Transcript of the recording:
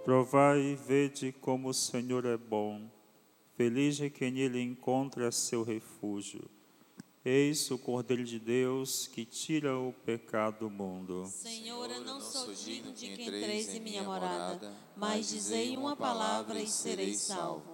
Provai e vede como o Senhor é bom. Feliz é quem nele encontra seu refúgio. Eis o Cordeiro de Deus que tira o pecado do mundo. Senhor, eu não sou digno de que entreis em minha morada, mas dizei uma palavra e serei salvo.